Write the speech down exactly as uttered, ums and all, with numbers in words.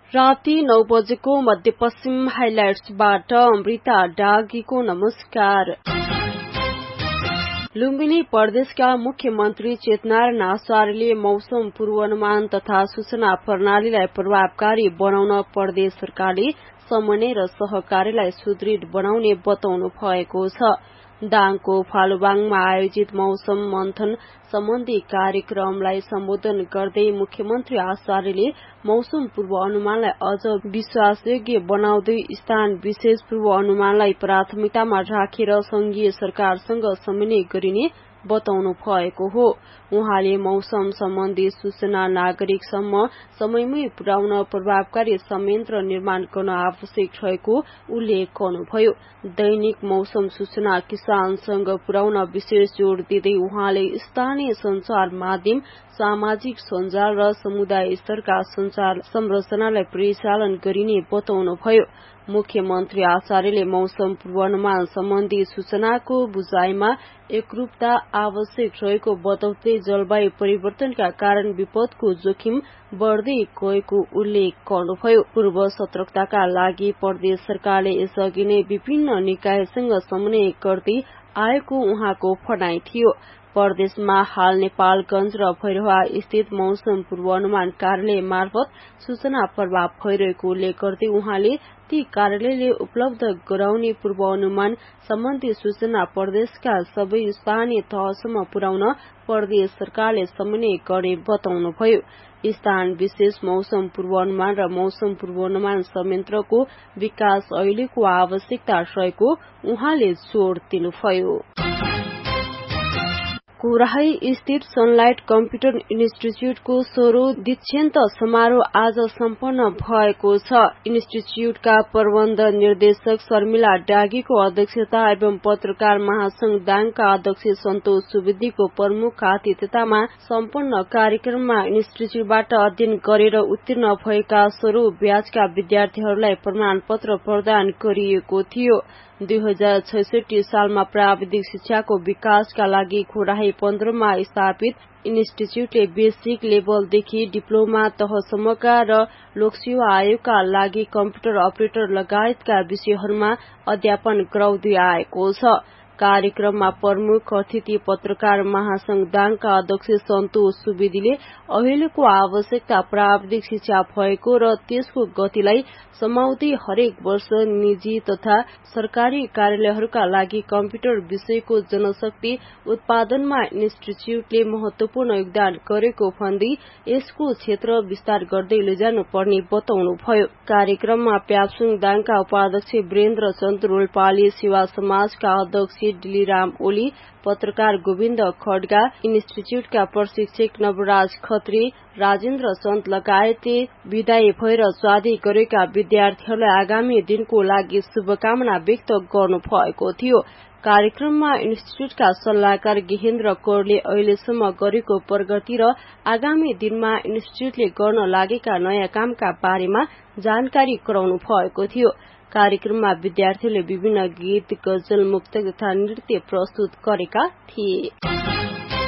राति नौ बजेको मध्यपश्चिम हाइलाइट्सबाट अमृता डागीको नमस्कार। लुम्बिनी प्रदेशका मुख्यमन्त्री चेतनारायण आचार्यले मौसम पूर्वानुमान तथा सूचना प्रणालीलाई प्रभावकारी बनाउन प्रदेश सरकारले समन्वय र सहकार्यलाई सुदृढ बनाउने बताउनु भएको छ। दाङको फालुबाङमा आयोजित मौसम मन्थन सम्बन्धी कार्यक्रमलाई सम्बोधन गर्दै मुख्यमन्त्री आचार्यले मौसम पूर्वानुमानलाई अझ विश्वासयोग्य बनाउँदै स्थान विशेष पूर्वानुमानलाई प्राथमिकतामा राखेर संघीय सरकारसँग समन्वय गरिने बताउनु भएको हो। उहाँले मौसम सम्बन्धी सूचना नागरिकसम्म समयमै पुर्याउन प्रभावकारी संयन्त्र निर्माण गर्न आवश्यक रहेको उल्लेख गर्नुभयो। दैनिक मौसम सूचना किसानसँग पुर्याउन विशेष जोड़ दिँदै उहाँले स्थानीय संचार माध्यम, सामाजिक सञ्जाल र समुदाय स्तरका संचार संरचनालाई परिचालन गरिने बताउनुभयो। मुख्यमन्त्री आचार्यले मौसम पूर्वानुमान सम्बन्धी सूचनाको बुझाइमा एकरूपता आवश्यक रहेको बताउँदै जलवायु परिवर्तनका कारण विपदको जोखिम बढ्दै गएको उल्लेख गर्नुभयो। पूर्व सतर्कताका लागि प्रदेश सरकारले यसअघि नै विभिन्न निकायसँग समन्वय गर्दै आएको उहाँको भनाइ थियो। प्रदेशमा हाल नेपालगञ्ज र भैरवा स्थित मौसम पूर्वानुमान कार्यालय मार्फत सूचना प्रभाव भइरहेको उल्लेख गर्दै उहाँले ती कार्यालयले उपलब्ध गराउने पूर्वानुमान सम्बन्धी सूचना प्रदेशका सबै स्थानीय तहसम्म पुर्याउन प्रदेश सरकारले समन्वय गर्ने बताउनुभयो। स्थान विशेष मौसम पूर्वानुमान र मौसम पूर्वानुमान संयन्त्रको विकास अहिलेको आवश्यकता रहेको उहाँले जोड़ दिनुभयो। कोराही स्थित सनलाइट कम्प्युटर इन्स्टिच्यूटको सोह्रौं दीक्षान्त समारोह आज सम्पन्न भएको छ। इन्स्टिच्यूटका प्रबन्ध निर्देशक शर्मिला डागीको अध्यक्षता एवं पत्रकार महासंघ दाङका अध्यक्ष सन्तोष सुवेदीको प्रमुख आतिथ्यतामा सम्पन्न कार्यक्रममा इन्स्टिच्यूटबाट अध्ययन गरेर उत्तीर्ण भएका सोह्रौं ब्याचका विद्यार्थीहरूलाई प्रमाण पत्र प्रदान गरिएको थियो। दुई हजार छैसठी सालमा प्राविधिक शिक्षाको विकासका लागि कोराही पन्ध्रमा स्थापित इन्स्टिच्यूटले बेसिक लेभलदेखि डिप्लोमा तहसम्मका र लोकसेवा आयोगका लागि कम्प्युटर अपरेटर लगायतका विषयहरूमा अध्यापन गराउँदै आएको छ। कार्यक्रममा प्रमुख अतिथि पत्रकार महासंघ दाङका अध्यक्ष सन्तोष सुवेदीले अहिलेको आवश्यकता प्राविधिक शिक्षा भएको र त्यसको गतिलाई समाउँदै हरेक वर्ष निजी तथा सरकारी कार्यालयहरूका लागि कम्प्युटर विषयको जनशक्ति उत्पादनमा इन्स्टिच्यूटले महत्वपूर्ण योगदान गरेको भन्दै यसको क्षेत्र विस्तार गर्दै लैजानु पर्ने बताउनुभयो। कार्यक्रममा प्याप्सुङ दाङका उपाध्यक्ष वीरेन्द्र चन्द रोल्पाले, सेवा समाजका अध्यक्ष डिलिराम ओली, पत्रकार गोविन्द खड्गा, इन्स्टिच्यूटका प्रशिक्षक नवराज खत्री, राजेन्द्र चन्द लगायतले विदाई भएर स्वादी गरेका विद्यार्थीहरूलाई आगामी दिनको लागि शुभकामना व्यक्त गर्नु भएको थियो। कार्यक्रममा इन्स्टिच्यूटका सल्लाहकार गेहेन्द्र कौरले अहिलेसम्म गरेको प्रगति र आगामी दिनमा इन्स्टिच्यूटले गर्न लागेका नयाँ कामका बारेमा जानकारी गराउनु भएको थियो। कार्यक्रममा विद्यार्थीहरूले विभिन्न गीत, गजल, मुक्तक तथा नृत्य प्रस्तुत गरेका थिए।